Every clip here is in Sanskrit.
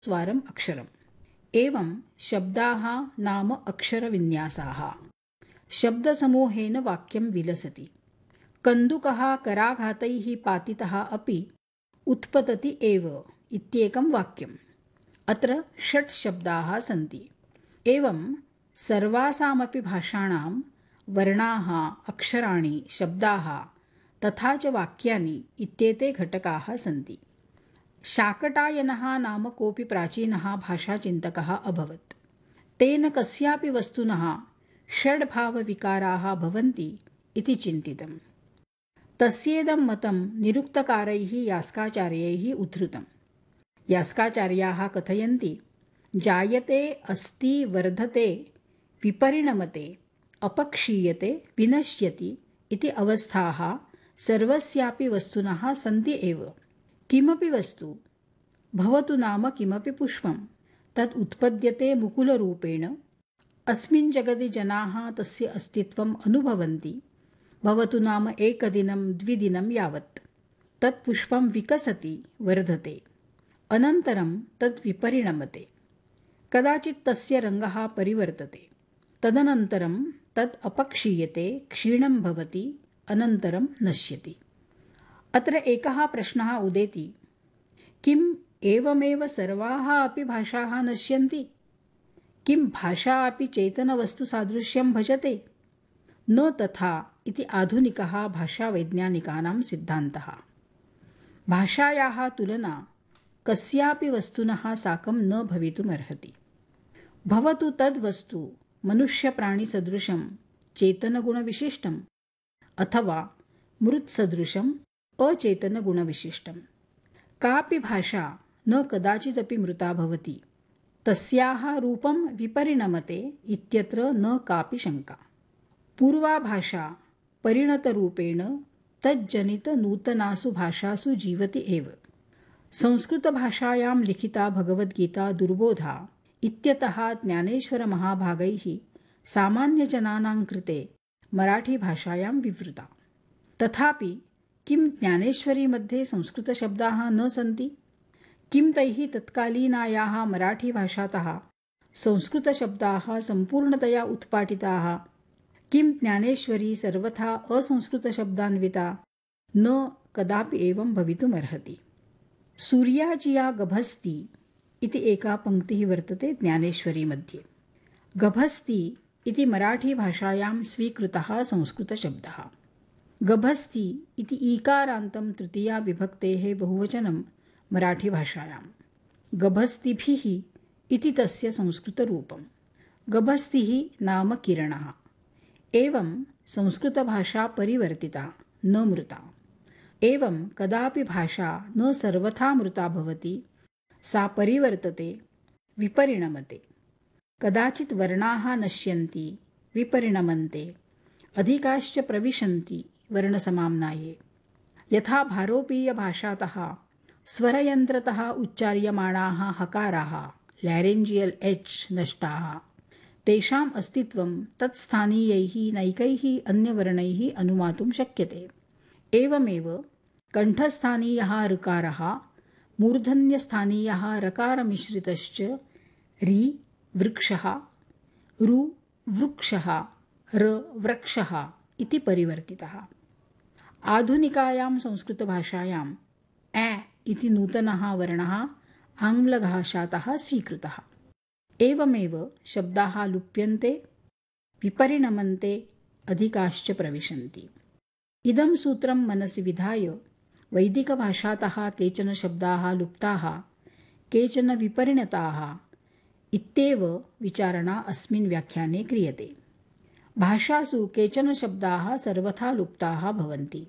स्वारम् अक्षरम्। एवं शब्दाः नाम अक्षरविन्यासाः। शब्दसमूहेन वाक्यं विलसति। कन्दुकः कराघातैः पातितः अपि उत्पतति एव इत्येकं वाक्यम्। अत्र 6 शब्दाः सन्ति। एवं सर्वासामपि भाषाणां वर्णाः, अक्षराणि, शब्दाः तथा च वाक्यानि इत्येते घटकाः सन्ति। शाकटायनः नाम कोऽपि प्राचीनः भाषाचिन्तकः अभवत्। तेन कस्यापि वस्तुनः 6 भावविकाराः भवन्ति इति चिन्तितम्। तस्येदं मतं निरुक्तकारैः यास्काचार्यैः उद्धृतम्। यास्काचार्याः कथयन्ति, जायते, अस्ति, वर्धते, विपरिणमते, अपक्षीयते, विनश्यति इति अवस्थाः सर्वस्यापि वस्तुनः सन्ति एव। किमपि वस्तु भवतु नाम किमपि पुष्पं तत् उत्पद्यते मुकुलरूपेण। अस्मिन् जगति जनाः तस्य अस्तित्वम् अनुभवन्ति। भवतु नाम एकदिनं, द्विदिनं यावत् तत् पुष्पं विकसति, वर्धते। अनन्तरं तत् विपरिणमते। कदाचित् तस्य रङ्गः परिवर्तते। तदनन्तरं तत् अपक्षीयते, क्षीणं भवति, अनन्तरं नश्यति। अत्र एकः प्रश्नः उदेति, किम् एवमेव सर्वाः अपि भाषाः नश्यन्ति? किं भाषा अपि चेतनवस्तुसादृश्यं भजते? न तथा इति आधुनिकः भाषावैज्ञानिकानां सिद्धान्तः। भाषायाः तुलना कस्यापि वस्तुनः साकं न भवितुमर्हति। भवतु तद्वस्तु मनुष्यप्राणिसदृशं चेतनगुणविशिष्टम् अथवा मृत्सदृशम् अचेतनगुणविशिष्टम्। कापि भाषा न कदाचिदपि मृता भवति। तस्याः रूपं विपरिणमते इत्यत्र न कापि शङ्का। पूर्वा भाषा परिणतरूपेण तज्जनितनूतनासु भाषासु जीवति एव। संस्कृतभाषायां लिखिता भगवद्गीता दुर्बोधा इत्यतः ज्ञानेश्वरमहाभागैः सामान्यजनानां कृते मराठीभाषायां विवृता। तथापि किं ज्ञानेश्वरी मध्ये संस्कृतशब्दाः न सन्ति? किं तैः तत्कालीनायाः मराठीभाषातः संस्कृतशब्दाः सम्पूर्णतया उत्पाटिताः? किं ज्ञानेश्वरी सर्वथा असंस्कृतशब्दान्विता? न कदापि एवं भवितुमर्हति। सूर्याजिया गभस्ति इति एका पङ्क्तिः वर्तते ज्ञानेश्वरी मध्ये। गभस्ति इति मराठीभाषायां स्वीकृतः संस्कृतशब्दः। गभस्ति इति ईकारान्तं तृतीया विभक्तेः बहुवचनं मराठीभाषायां। गभस्तिभिः इति तस्य संस्कृतरूपं। गभस्तिः नाम किरणः। एवं संस्कृतभाषा परिवर्तिता, न मृता। एवं कदापि भाषा न सर्वथा मृता भवति। सा परिवर्तते, विपरिणमते। कदाचित् वर्णाः नश्यन्ति, विपरिणमन्ते, अधिकाश्च प्रविशन्ति वर्णसमाम्नाये। यथा भारोपीयभाषातः स्वरयन्त्रतः उच्चार्यमाणाः हकाराः लैरेंजियल् एच् नष्टाः, तेषाम् अस्तित्वं तत्स्थानीयैः नैकैः अन्यवर्णैः अनुमातुं शक्यते। एवमेव कण्ठस्थानीयः ऋकारः मूर्धन्यस्थानीयः रकारमिश्रितश्च रि वृक्षः, रु वृक्षः, र वृक्षः इति परिवर्तितः। आधुनिकायां संस्कृतभाषायां ए इति नूतनः वर्णः आङ्ग्लभाषातः स्वीकृतः। एवमेव शब्दाः लुप्यन्ते, विपरिणमन्ते, अधिकाश्च प्रविशन्ति। इदं सूत्रं मनसि विधाय वैदिकभाषातः केचन शब्दाः लुप्ताः, केचन विपरिणताः इत्येव विचारणा अस्मिन् व्याख्याने क्रियते। भाषासु केचन शब्दाः सर्वथा लुप्ताः भवन्ति।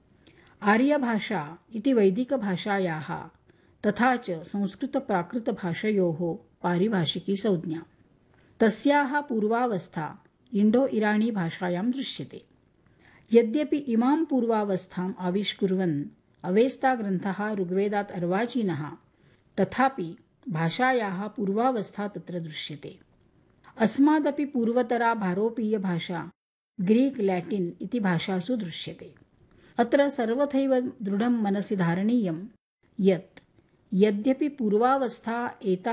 आर्यभाषा इति वैदिकभाषायाः तथा च संस्कृतप्राकृतभाषयोः पारिभाषिकी संज्ञा। तस्याः पूर्वावस्था इण्डो-इराणी भाषायां दृश्यते। यद्यपि इमां पूर्वावस्थाम् आविष्कुर्वन् अवेस्ताग्रन्थः ऋग्वेदात् अर्वाचीनः, तथापि भाषायाः पूर्वावस्था तत्र दृश्यते। अस्मादपि पूर्वतरा भारोपीयभाषा ग्रीक्, लैटिन् इति भाषासु दृश्यते। अत्र सर्वथैव दृढं मनसि धारणीयं यत् यद्यपि पूर्वावस्था एता